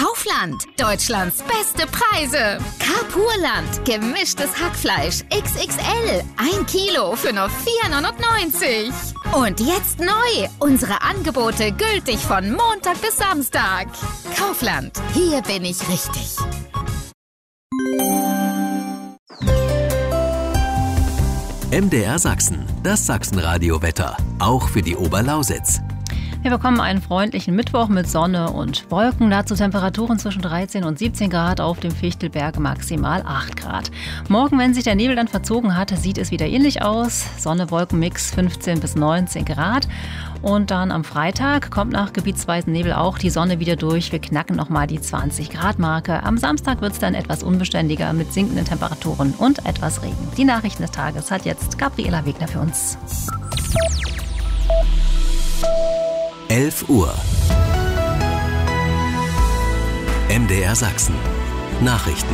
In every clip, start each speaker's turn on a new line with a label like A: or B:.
A: Kaufland, Deutschlands beste Preise. Carpurland, gemischtes Hackfleisch XXL, 1 Kilo für nur 4,99 €. Und jetzt neu, unsere Angebote gültig von Montag bis Samstag. Kaufland, hier bin ich richtig.
B: MDR Sachsen, das Sachsenradio-Wetter, auch für die Oberlausitz.
C: Wir bekommen einen freundlichen Mittwoch mit Sonne und Wolken. Dazu Temperaturen zwischen 13 und 17 Grad, auf dem Fichtelberg maximal 8 Grad. Morgen, wenn sich der Nebel dann verzogen hat, sieht es wieder ähnlich aus. Sonne-Wolken-Mix 15 bis 19 Grad. Und dann am Freitag kommt nach gebietsweisen Nebel auch die Sonne wieder durch. Wir knacken nochmal die 20-Grad-Marke. Am Samstag wird es dann etwas unbeständiger mit sinkenden Temperaturen und etwas Regen. Die Nachrichten des Tages hat jetzt Gabriela Wegner für uns.
B: 11 Uhr. MDR Sachsen. Nachrichten.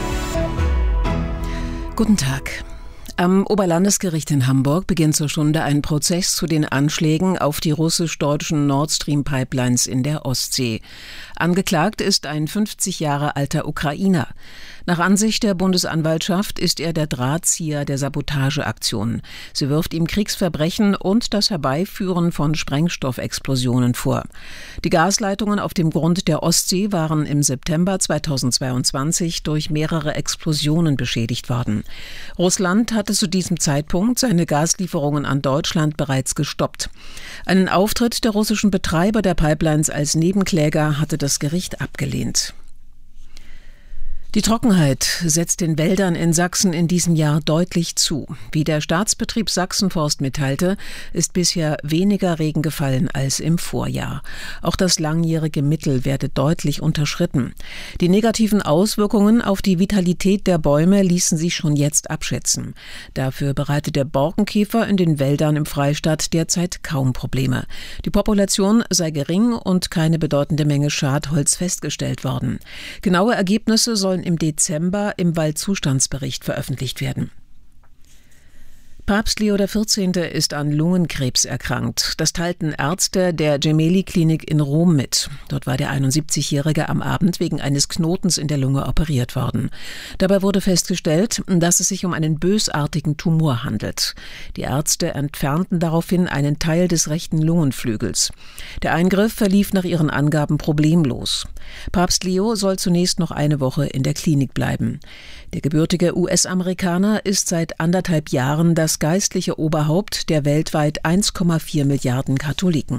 D: Guten Tag. Am Oberlandesgericht in Hamburg beginnt zur Stunde ein Prozess zu den Anschlägen auf die russisch-deutschen Nord Stream-Pipelines in der Ostsee. Angeklagt ist ein 50 Jahre alter Ukrainer. Nach Ansicht der Bundesanwaltschaft ist er der Drahtzieher der Sabotageaktionen. Sie wirft ihm Kriegsverbrechen und das Herbeiführen von Sprengstoffexplosionen vor. Die Gasleitungen auf dem Grund der Ostsee waren im September 2022 durch mehrere Explosionen beschädigt worden. Russland hatte zu diesem Zeitpunkt seine Gaslieferungen an Deutschland bereits gestoppt. Einen Auftritt der russischen Betreiber der Pipelines als Nebenkläger hatte das Gericht abgelehnt. Die Trockenheit setzt den Wäldern in Sachsen in diesem Jahr deutlich zu. Wie der Staatsbetrieb Sachsenforst mitteilte, ist bisher weniger Regen gefallen als im Vorjahr. Auch das langjährige Mittel werde deutlich unterschritten. Die negativen Auswirkungen auf die Vitalität der Bäume ließen sich schon jetzt abschätzen. Dafür bereitet der Borkenkäfer in den Wäldern im Freistaat derzeit kaum Probleme. Die Population sei gering und keine bedeutende Menge Schadholz festgestellt worden. Genaue Ergebnisse sollen im Dezember im Waldzustandsbericht veröffentlicht werden. Papst Leo XIV. Ist an Lungenkrebs erkrankt. Das teilten Ärzte der Gemelli-Klinik in Rom mit. Dort war der 71-Jährige am Abend wegen eines Knotens in der Lunge operiert worden. Dabei wurde festgestellt, dass es sich um einen bösartigen Tumor handelt. Die Ärzte entfernten daraufhin einen Teil des rechten Lungenflügels. Der Eingriff verlief nach ihren Angaben problemlos. Papst Leo soll zunächst noch eine Woche in der Klinik bleiben. Der gebürtige US-Amerikaner ist seit 1,5 Jahren das geistliche Oberhaupt der weltweit 1,4 Milliarden Katholiken.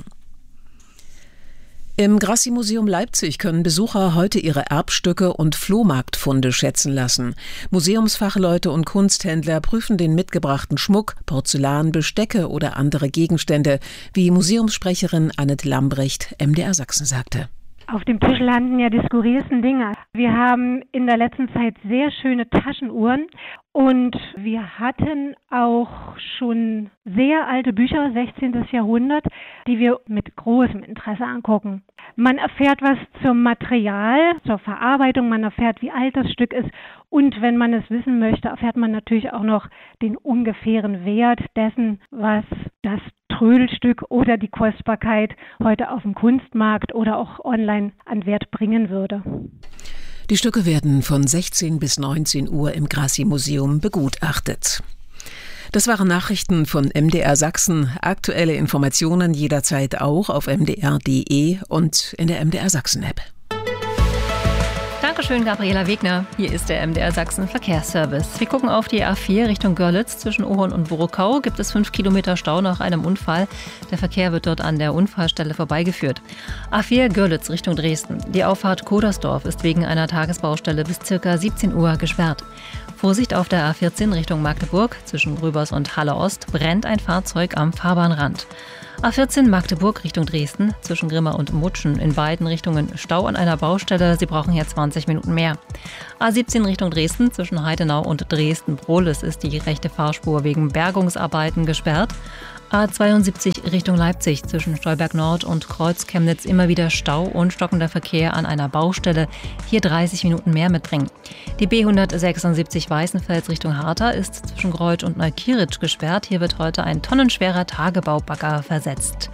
D: Im Grassi-Museum Leipzig können Besucher heute ihre Erbstücke und Flohmarktfunde schätzen lassen. Museumsfachleute und Kunsthändler prüfen den mitgebrachten Schmuck, Porzellan, Bestecke oder andere Gegenstände, wie Museumssprecherin Annette Lambrecht MDR Sachsen sagte.
E: Auf dem Tisch landen ja die skurrilsten Dinge. Wir haben in der letzten Zeit sehr schöne Taschenuhren und wir hatten auch schon sehr alte Bücher, 16. Jahrhundert, die wir mit großem Interesse angucken. Man erfährt was zum Material, zur Verarbeitung, man erfährt, wie alt das Stück ist und wenn man es wissen möchte, erfährt man natürlich auch noch den ungefähren Wert dessen, was das Trödelstück oder die Kostbarkeit heute auf dem Kunstmarkt oder auch online an Wert bringen würde.
D: Die Stücke werden von 16 bis 19 Uhr im Grassi-Museum begutachtet. Das waren Nachrichten von MDR Sachsen. Aktuelle Informationen jederzeit auch auf mdr.de und in der MDR Sachsen-App.
C: Dankeschön, Gabriela Wegner. Hier ist der MDR Sachsen Verkehrsservice. Wir gucken auf die A4 Richtung Görlitz. Zwischen Ohren und Borokau gibt es 5 Kilometer Stau nach einem Unfall. Der Verkehr wird dort an der Unfallstelle vorbeigeführt. A4 Görlitz Richtung Dresden. Die Auffahrt Kodersdorf ist wegen einer Tagesbaustelle bis ca. 17 Uhr gesperrt. Vorsicht auf der A14 Richtung Magdeburg. Zwischen Gröbers und Halle Ost brennt ein Fahrzeug am Fahrbahnrand. A14 Magdeburg Richtung Dresden, zwischen Grimma und Mutschen in beiden Richtungen Stau an einer Baustelle. Sie brauchen hier 20 Minuten mehr. A17 Richtung Dresden, zwischen Heidenau und Dresden-Brohlis ist die rechte Fahrspur wegen Bergungsarbeiten gesperrt. A72 Richtung Leipzig, zwischen Stolberg Nord und Kreuz Chemnitz immer wieder Stau und stockender Verkehr an einer Baustelle. Hier 30 Minuten mehr mitbringen. Die B176 Weißenfels Richtung Hartha ist zwischen Greuth und Neukieritzsch gesperrt. Hier wird heute ein tonnenschwerer Tagebaubagger versetzt.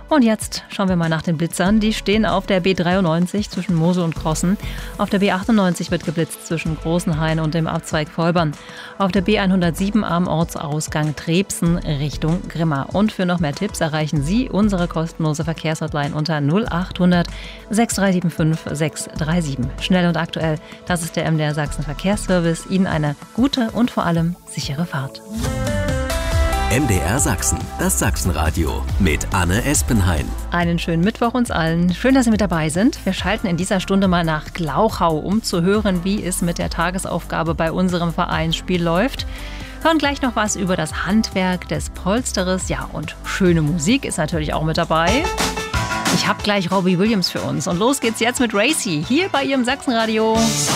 C: Und jetzt schauen wir mal nach den Blitzern. Die stehen auf der B93 zwischen Mosel und Krossen. Auf der B98 wird geblitzt zwischen Großenhain und dem Abzweig Volbern. Auf der B107 am Ortsausgang Trebsen Richtung Grimma. Und für noch mehr Tipps erreichen Sie unsere kostenlose Verkehrshotline unter 0800 6375 637. Schnell und aktuell, das ist der MDR Sachsen Verkehrsservice. Ihnen eine gute und vor allem sichere Fahrt.
B: MDR Sachsen, das Sachsenradio mit Anne Espenhain.
C: Einen schönen Mittwoch uns allen. Schön, dass Sie mit dabei sind. Wir schalten in dieser Stunde mal nach Glauchau, um zu hören, wie es mit der Tagesaufgabe bei unserem Vereinsspiel läuft. Hören gleich noch was über das Handwerk des Polsteres. Ja, und schöne Musik ist natürlich auch mit dabei. Ich habe gleich Robbie Williams für uns. Und los geht's jetzt mit Racy hier bei Ihrem Sachsenradio.